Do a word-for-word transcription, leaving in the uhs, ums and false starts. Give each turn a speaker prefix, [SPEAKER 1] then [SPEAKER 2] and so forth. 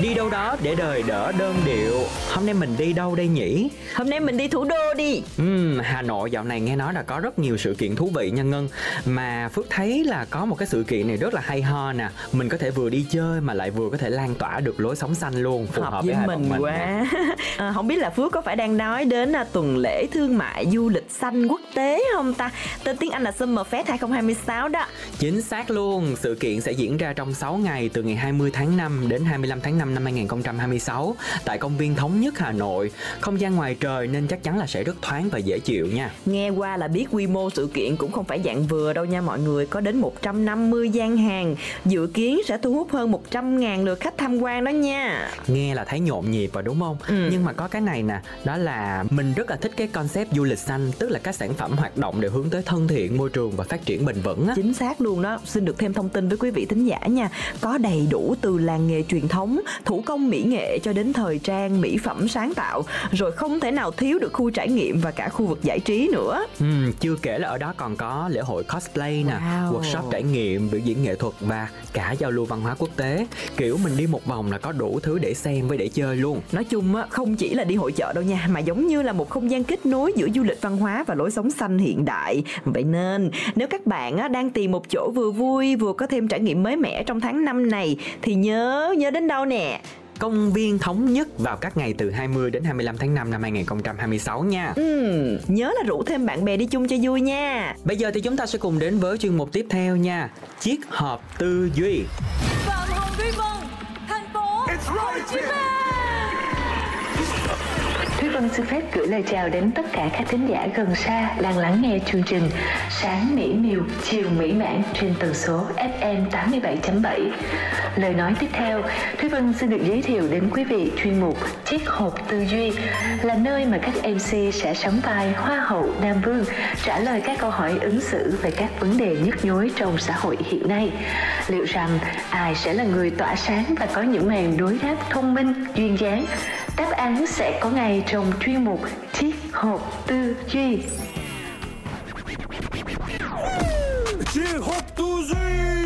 [SPEAKER 1] Đi đâu đó để đời đỡ đơn điệu. Hôm nay mình đi đâu đây nhỉ?
[SPEAKER 2] Hôm nay mình đi thủ đô đi.
[SPEAKER 1] Uhm, Hà Nội dạo này nghe nói là có rất nhiều sự kiện thú vị nha Ngân. Mà Phước thấy là có một cái sự kiện này rất là hay ho nè. Mình có thể vừa đi chơi mà lại vừa có thể lan tỏa được lối sống xanh luôn. Phù hợp,
[SPEAKER 2] hợp
[SPEAKER 1] với,
[SPEAKER 2] với
[SPEAKER 1] với
[SPEAKER 2] mình, mình quá. À, không biết là Phước có phải đang nói đến à, tuần lễ thương mại du lịch xanh quốc tế không ta? Tên tiếng Anh là Summer Fest hai không hai sáu đó.
[SPEAKER 1] Chính xác luôn. Sự kiện sẽ diễn ra trong sáu ngày, từ ngày hai mươi tháng năm đến hai mươi lăm tháng năm năm hai không hai sáu tại công viên Thống Nhất Hà Nội. Không gian ngoài trời nên chắc chắn là sẽ rất thoáng và dễ chịu nha.
[SPEAKER 2] Nghe qua là biết quy mô sự kiện cũng không phải dạng vừa đâu nha mọi người. Có đến một trăm năm mươi gian hàng, dự kiến sẽ thu hút hơn một trăm ngàn lượt khách tham quan đó nha.
[SPEAKER 1] Nghe là thấy nhộn nhịp rồi đúng không? Ừ. Nhưng mà có cái này nè, đó là mình rất là thích cái concept du lịch xanh, tức là các sản phẩm hoạt động đều hướng tới thân thiện môi trường và phát triển bền vững á.
[SPEAKER 2] Chính xác luôn đó. Xin được thêm thông tin với quý vị thính giả nha. Có đầy đủ từ làng nghề truyền thống, thủ công mỹ nghệ cho đến thời trang, mỹ phẩm sáng tạo, rồi không thể nào thiếu được khu trải nghiệm và cả khu vực giải trí nữa.
[SPEAKER 1] Ừ, chưa kể là ở đó còn có lễ hội cosplay nè,
[SPEAKER 2] wow.
[SPEAKER 1] workshop trải nghiệm, biểu diễn nghệ thuật và cả giao lưu văn hóa quốc tế. Kiểu mình đi một vòng là có đủ thứ để xem với để chơi luôn.
[SPEAKER 2] Nói chung á, không chỉ là đi hội chợ đâu nha, mà giống như là một không gian kết nối giữa du lịch văn hóa và lối sống xanh hiện đại. Vậy nên nếu các bạn á, đang tìm một chỗ vừa vui vừa có thêm trải nghiệm mới mẻ trong tháng năm này thì nhớ nhớ đến đâu nè?
[SPEAKER 1] Công viên Thống Nhất vào các ngày từ hai mươi đến hai mươi lăm tháng năm năm hai không hai sáu nha.
[SPEAKER 2] Ừ, nhớ là rủ thêm bạn bè đi chung cho vui nha.
[SPEAKER 1] Bây giờ thì chúng ta sẽ cùng đến với chuyên mục tiếp theo nha. Triết học tư duy.
[SPEAKER 3] Phạm Hồng Duy Vân, thành phố Hồ Chí Minh.
[SPEAKER 4] Thúy Vân xin phép gửi lời chào đến tất cả các thính giả gần xa đang lắng nghe chương trình Sáng mỹ miều, chiều mỹ mãn trên tần số ép em tám mươi bảy chấm bảy. Lời nói tiếp theo, Thúy Vân xin được giới thiệu đến quý vị chuyên mục Triết học tư duy, là nơi mà các em xê sẽ sắm vai Hoa hậu Nam Vương, trả lời các câu hỏi ứng xử về các vấn đề nhức nhối trong xã hội hiện nay. Liệu rằng ai sẽ là người tỏa sáng và có những màn đối đáp thông minh, duyên dáng? Đáp án sẽ có ngay trong chuyên mục Triết học tư duy.
[SPEAKER 5] Triết học tư duy.